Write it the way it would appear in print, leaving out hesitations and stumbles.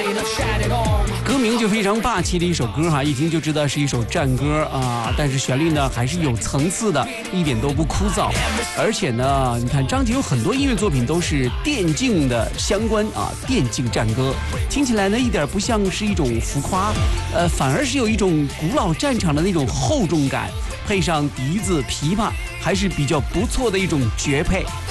歌名就非常霸气的一首歌哈，一听就知道是一首战歌啊，但是旋律呢还是有层次的，一点都不枯燥。而且呢，你看张杰有很多音乐作品都是电竞的相关啊，电竞战歌，听起来呢一点不像是一种浮夸，反而是有一种古老战场的那种厚重感，配上笛子、琵琶，还是比较不错的一种绝配。